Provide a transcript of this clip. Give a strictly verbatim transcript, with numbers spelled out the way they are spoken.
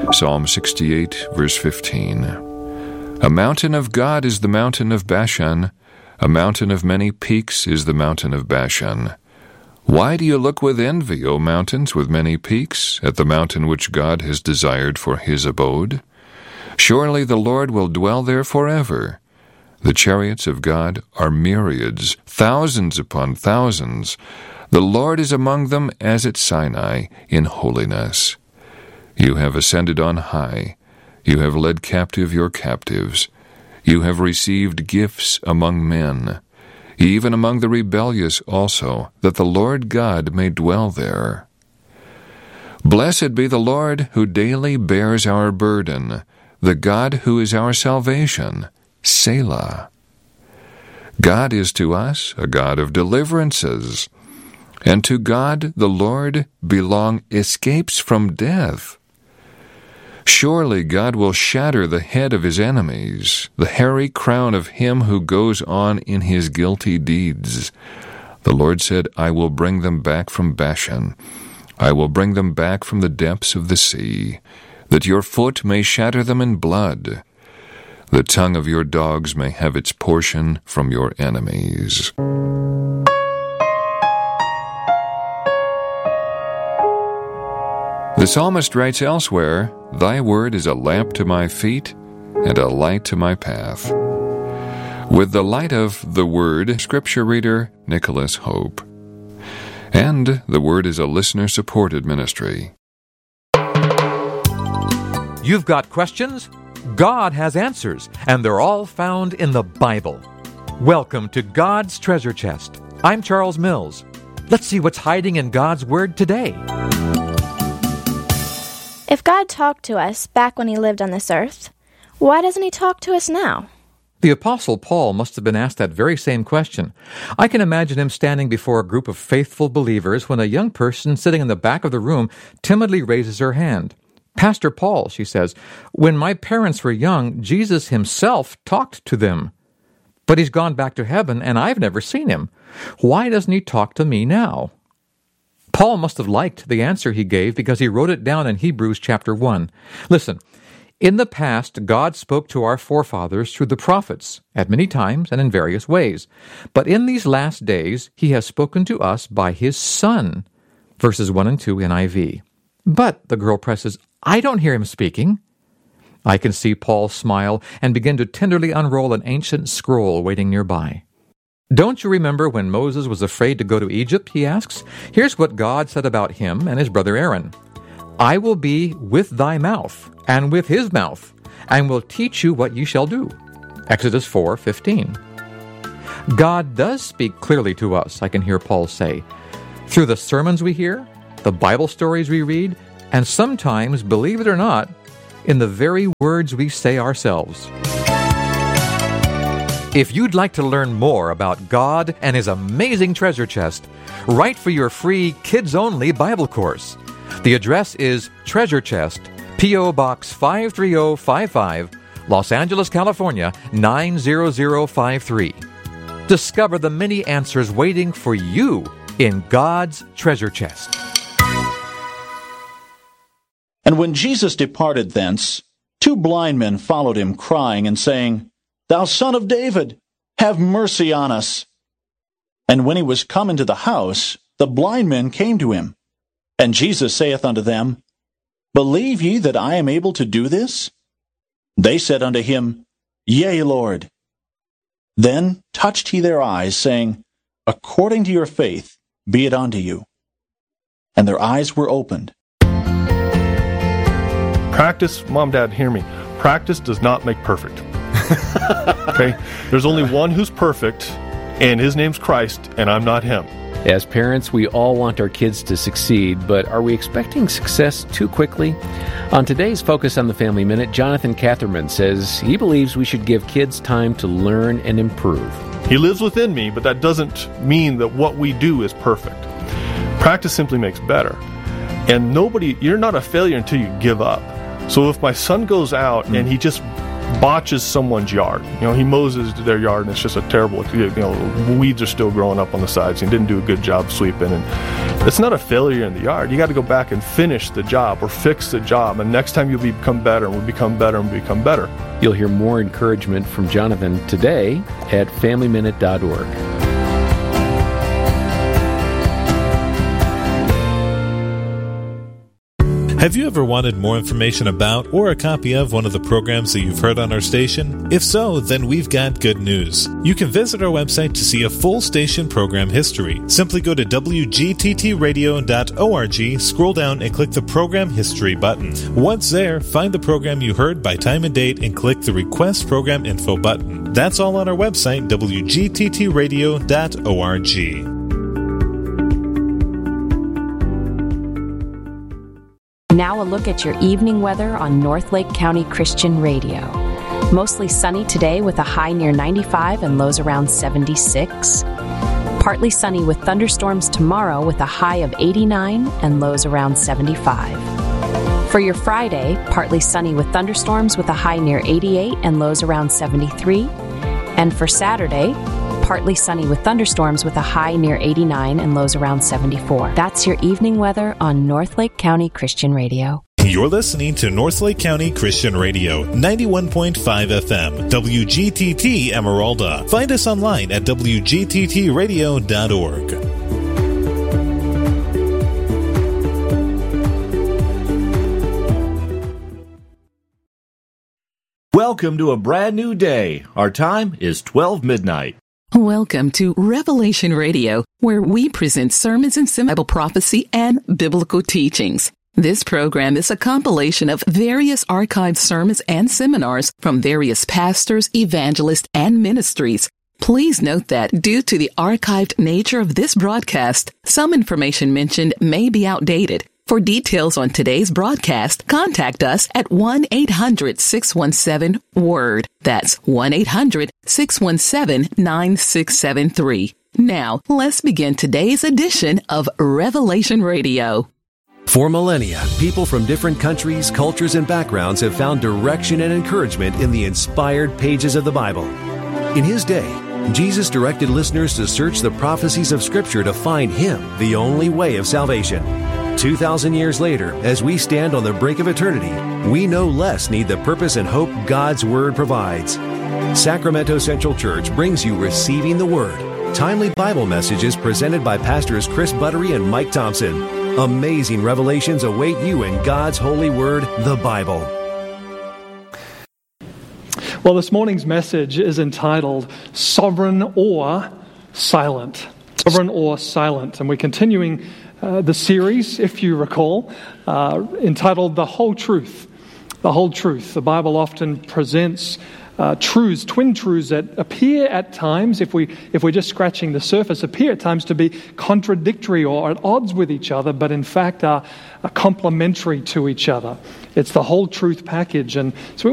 Psalm sixty-eight, verse fifteen. A mountain of God is the mountain of Bashan. A mountain of many peaks is the mountain of Bashan. Why do you look with envy, O mountains with many peaks, at the mountain which God has desired for his abode? Surely the Lord will dwell there forever. The chariots of God are myriads, thousands upon thousands. The Lord is among them as at Sinai in holiness. You have ascended on high. You have led captive your captives. You have received gifts among men, even among the rebellious also, that the Lord God may dwell there. Blessed be the Lord who daily bears our burden, the God who is our salvation. Selah. God is to us a God of deliverances, and to God the Lord belong escapes from death. Surely God will shatter the head of his enemies, the hairy crown of him who goes on in his guilty deeds. The Lord said, I will bring them back from Bashan. I will bring them back from the depths of the sea, that your foot may shatter them in blood. The tongue of your dogs may have its portion from your enemies. The psalmist writes elsewhere, Thy word is a lamp to my feet and a light to my path. With the light of the Word, Scripture reader Nicholas Hope. And the Word is a listener-supported ministry. You've got questions? God has answers, and they're all found in the Bible. Welcome to God's Treasure Chest. I'm Charles Mills. Let's see what's hiding in God's Word today. If God talked to us back when he lived on this earth, why doesn't he talk to us now? The Apostle Paul must have been asked that very same question. I can imagine him standing before a group of faithful believers when a young person sitting in the back of the room timidly raises her hand. Pastor Paul, she says, when my parents were young, Jesus himself talked to them. But he's gone back to heaven, and I've never seen him. Why doesn't he talk to me now? Paul must have liked the answer he gave because he wrote it down in Hebrews chapter one. Listen, in the past, God spoke to our forefathers through the prophets at many times and in various ways. But in these last days, he has spoken to us by his Son. Verses one and two N I V. But, the girl presses, I don't hear him speaking. I can see Paul smile and begin to tenderly unroll an ancient scroll waiting nearby. Don't you remember when Moses was afraid to go to Egypt, he asks? Here's what God said about him and his brother Aaron. I will be with thy mouth, and with his mouth, and will teach you what you shall do. Exodus four fifteen. God does speak clearly to us, I can hear Paul say, through the sermons we hear, the Bible stories we read, and sometimes, believe it or not, in the very words we say ourselves. If you'd like to learn more about God and his amazing treasure chest, write for your free kids-only Bible course. The address is Treasure Chest, P O. Box five three zero five five, Los Angeles, California, nine zero zero five three. Discover the many answers waiting for you in God's treasure chest. And when Jesus departed thence, two blind men followed him, crying and saying, Thou Son of David, have mercy on us. And when he was come into the house, the blind men came to him. And Jesus saith unto them, Believe ye that I am able to do this? They said unto him, Yea, Lord. Then touched he their eyes, saying, According to your faith be it unto you. And their eyes were opened. Practice, Mom, Dad, hear me. Practice does not make perfect. Okay? There's only one who's perfect, and his name's Christ, and I'm not him. As parents, we all want our kids to succeed, but are we expecting success too quickly? On today's Focus on the Family Minute, Jonathan Catherman says he believes we should give kids time to learn and improve. He lives within me, but that doesn't mean that what we do is perfect. Practice simply makes better. And nobody, you're not a failure until you give up. So if my son goes out mm. and he just botches someone's yard. You know, he mows their yard and it's just a terrible, you know, weeds are still growing up on the sides. He didn't do a good job sweeping. And it's not a failure in the yard. You got to go back and finish the job or fix the job. And next time you'll become better and we'll become better and become better. You'll hear more encouragement from Jonathan today at family minute dot org. Have you ever wanted more information about or a copy of one of the programs that you've heard on our station? If so, then we've got good news. You can visit our website to see a full station program history. Simply go to w g t t radio dot org, scroll down and click the Program History button. Once there, find the program you heard by time and date and click the Request Program Info button. That's all on our website, w g t t radio dot org. Now a look at your evening weather on Northlake County Christian Radio. Mostly sunny today with a high near ninety-five and lows around seventy-six. Partly sunny with thunderstorms tomorrow with a high of eighty-nine and lows around seventy-five. For your Friday, partly sunny with thunderstorms with a high near eighty-eight and lows around seventy-three. And for Saturday, partly sunny with thunderstorms with a high near eighty-nine and lows around seventy-four. That's your evening weather on Northlake County Christian Radio. You're listening to Northlake County Christian Radio, ninety-one point five F M, W G T T Emeralda. Find us online at w g t t radio dot org. Welcome to a brand new day. Our time is twelve midnight. Welcome to Revelation Radio, where we present sermons and Bible prophecy and biblical teachings. This program is a compilation of various archived sermons and seminars from various pastors, evangelists, and ministries. Please note that due to the archived nature of this broadcast, some information mentioned may be outdated. For details on today's broadcast, contact us at one eight hundred six one seven WORD. That's one eight hundred six one seven nine six seven three. Now, let's begin today's edition of Revelation Radio. For millennia, people from different countries, cultures, and backgrounds have found direction and encouragement in the inspired pages of the Bible. In His day, Jesus directed listeners to search the prophecies of Scripture to find Him, the only way of salvation. Two thousand years later, as we stand on the brink of eternity, we no less need the purpose and hope God's Word provides. Sacramento Central Church brings you Receiving the Word, timely Bible messages presented by Pastors Chris Buttery and Mike Thompson. Amazing revelations await you in God's holy Word, the Bible. Well, this morning's message is entitled Sovereign or Silent. Sovereign or Silent. And we're continuing Uh, the series, if you recall, uh, entitled The Whole Truth. The Whole Truth. The Bible often presents uh, truths, twin truths that appear at times, if, we, if we're just scratching the surface, appear at times to be contradictory or at odds with each other, but in fact are, are complementary to each other. It's the whole truth package. And so we